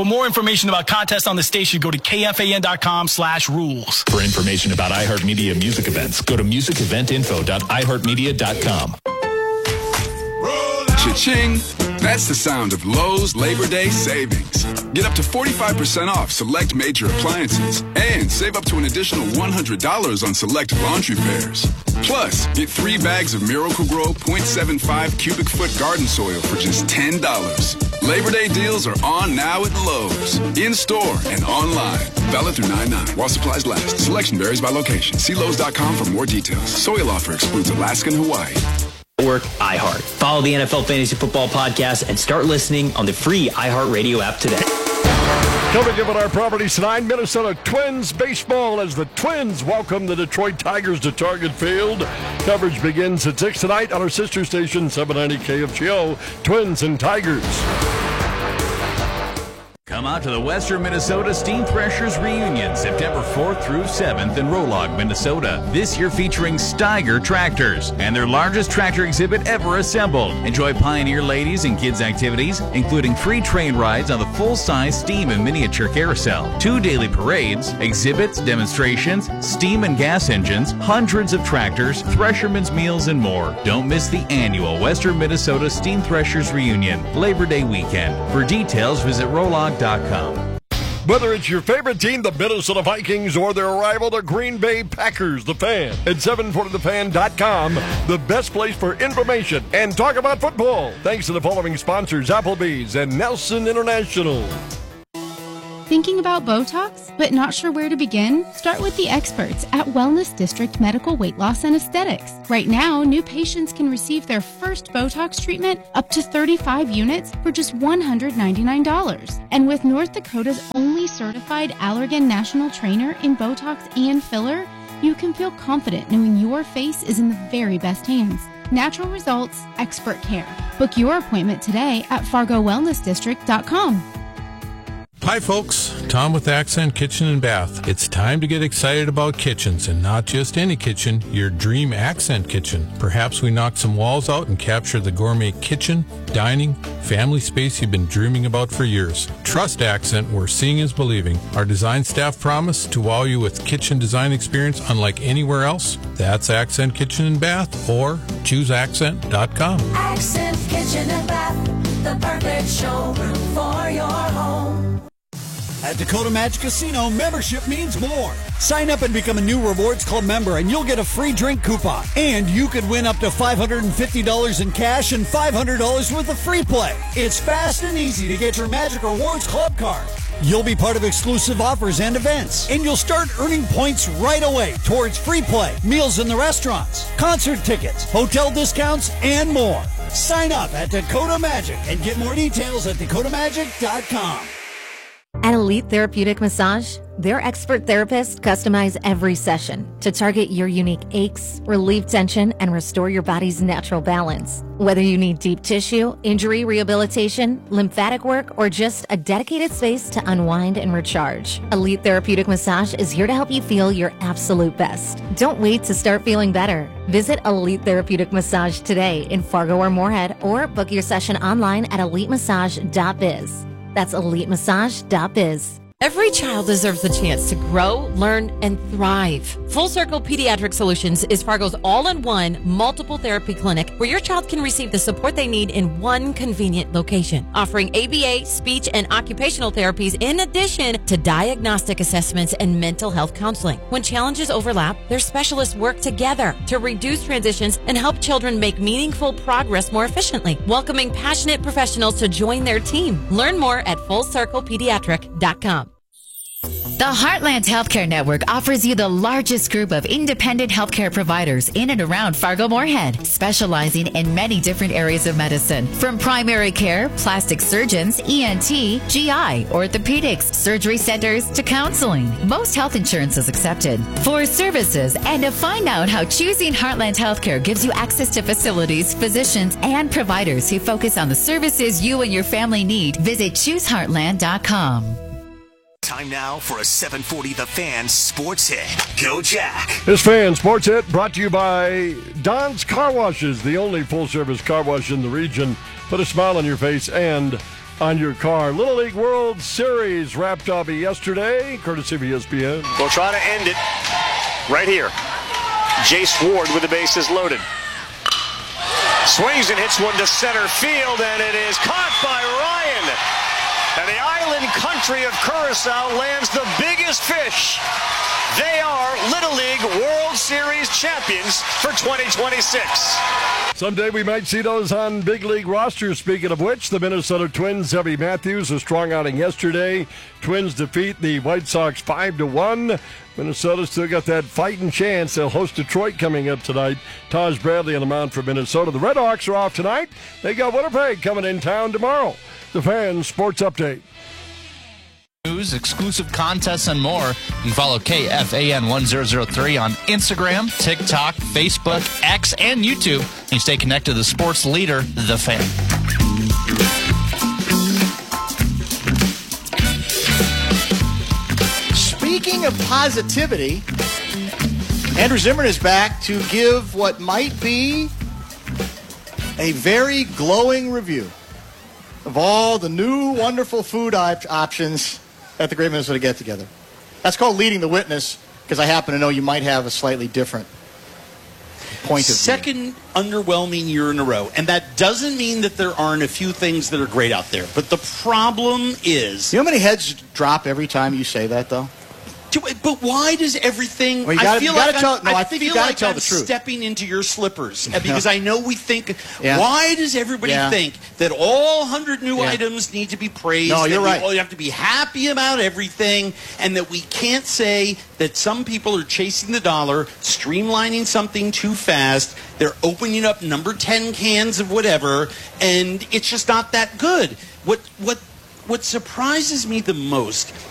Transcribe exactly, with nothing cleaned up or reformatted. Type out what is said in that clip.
For more information about contests on the station, go to kfan.com slash rules. For information about iHeartMedia music events, go to music event info dot i heart media dot com. Cha-ching! That's the sound of Lowe's Labor Day savings. Get up to forty-five percent off select major appliances and save up to an additional one hundred dollars on select laundry pairs. Plus, get three bags of Miracle-Gro point seven five cubic foot garden soil for just ten dollars. Labor Day deals are on now at Lowe's, in-store and online. Valid through nine nine while supplies last. Selection varies by location. See Lowe's dot com for more details. Soil offer excludes Alaska and Hawaii. Network iHeart. Follow the N F L Fantasy Football Podcast and start listening on the free iHeartRadio app today. Coming up on our properties tonight, Minnesota Twins baseball as the Twins welcome the Detroit Tigers to Target Field. Coverage begins at six tonight on our sister station, seven ninety K F G O, Twins and Tigers. Come out to the Western Minnesota Steam Threshers Reunion, September fourth through seventh in Rolog, Minnesota. This year featuring Steiger tractors and their largest tractor exhibit ever assembled. Enjoy Pioneer ladies and kids activities, including free train rides on the full-size steam and miniature carousel, two daily parades, exhibits, demonstrations, steam and gas engines, hundreds of tractors, threshermen's meals, and more. Don't miss the annual Western Minnesota Steam Threshers Reunion, Labor Day weekend. For details, visit rolog dot com. Whether it's your favorite team, the Minnesota Vikings, or their rival, the Green Bay Packers, The Fan, at seven forty the fan dot com, the best place for information and talk about football. Thanks to the following sponsors, Applebee's and Nelson International. Thinking about Botox, but not sure where to begin? Start with the experts at Wellness District Medical Weight Loss and Aesthetics. Right now, new patients can receive their first Botox treatment up to thirty-five units for just one hundred ninety-nine dollars. And with North Dakota's only certified Allergan national trainer in Botox and filler, you can feel confident knowing your face is in the very best hands. Natural results, expert care. Book your appointment today at fargo wellness district dot com. Hi folks, Tom with Accent Kitchen and Bath. It's time to get excited about kitchens, and not just any kitchen, your dream Accent kitchen. Perhaps we knock some walls out and capture the gourmet kitchen, dining, family space you've been dreaming about for years. Trust Accent, where seeing is believing. Our design staff promise to wow you with kitchen design experience unlike anywhere else. That's Accent Kitchen and Bath, or choose accent dot com. Accent Kitchen and Bath, the perfect showroom for your home. At Dakota Magic Casino, membership means more. Sign up and become a new Rewards Club member, and you'll get a free drink coupon. And you could win up to five hundred fifty dollars in cash and five hundred dollars worth of free play. It's fast and easy to get your Magic Rewards Club card. You'll be part of exclusive offers and events, and you'll start earning points right away towards free play, meals in the restaurants, concert tickets, hotel discounts, and more. Sign up at Dakota Magic and get more details at dakota magic dot com. At Elite Therapeutic Massage, their expert therapists customize every session to target your unique aches, relieve tension, and restore your body's natural balance. Whether you need deep tissue, injury rehabilitation, lymphatic work, or just a dedicated space to unwind and recharge, Elite Therapeutic Massage is here to help you feel your absolute best. Don't wait to start feeling better. Visit Elite Therapeutic Massage today in Fargo or Moorhead, or book your session online at elite massage dot biz. That's elite massage dot biz. Every child deserves the chance to grow, learn, and thrive. Full Circle Pediatric Solutions is Fargo's all-in-one multiple therapy clinic where your child can receive the support they need in one convenient location, offering A B A, speech, and occupational therapies in addition to diagnostic assessments and mental health counseling. When challenges overlap, their specialists work together to reduce transitions and help children make meaningful progress more efficiently, welcoming passionate professionals to join their team. Learn more at full circle pediatric dot com. The Heartland Healthcare Network offers you the largest group of independent healthcare providers in and around Fargo-Moorhead, specializing in many different areas of medicine, from primary care, plastic surgeons, E N T, G I, orthopedics, surgery centers, to counseling. Most health insurance is accepted. For services and to find out how choosing Heartland Healthcare gives you access to facilities, physicians, and providers who focus on the services you and your family need, visit choose heartland dot com. Time now for a seven forty The Fan Sports Hit. Go Jack. This Fan Sports Hit brought to you by Don's Car Washes, the only full-service car wash in the region. Put a smile on your face and on your car. Little League World Series wrapped up yesterday, courtesy of E S P N. We'll try to end it right here. Jace Ward with the bases loaded. Swings and hits one to center field, and it is caught by Ryan. And the island country of Curacao lands the biggest fish. They are Little League World Series champions for twenty twenty-six. Someday we might see those on big league rosters. Speaking of which, the Minnesota Twins, Zebby Matthews, a strong outing yesterday. Twins defeat the White Sox five to one. Minnesota still got that fighting chance. They'll host Detroit coming up tonight. Taj Bradley on the mound for Minnesota. The Red Hawks are off tonight. They got Winnipeg coming in town tomorrow. The Fan Sports Update. News, exclusive contests, and more. You can follow K F A N one zero zero three on Instagram, TikTok, Facebook, X, and YouTube. And you stay connected to the sports leader, The Fan. Speaking of positivity, Andrew Zimmern is back to give what might be a very glowing review of all the new wonderful food op- options at the Great Minnesota Get-Together. That's called leading the witness, because I happen to know you might have a slightly different point of Second view. underwhelming year in a row. And that doesn't mean that there aren't a few things that are great out there. But the problem is... You know how many heads drop every time you say that, though? But why does everything... Well, you gotta, I feel you gotta like tell, I'm, no, I, I think feel you got to like tell I'm the truth. stepping into your slippers, because I know we think... Yeah. Why does everybody Yeah. think that all one hundred new Yeah. items need to be praised? No, you're that right. We all have to be happy about everything, and that we can't say that some people are chasing the dollar, streamlining something too fast, they're opening up number ten cans of whatever, and it's just not that good. What What What surprises me the most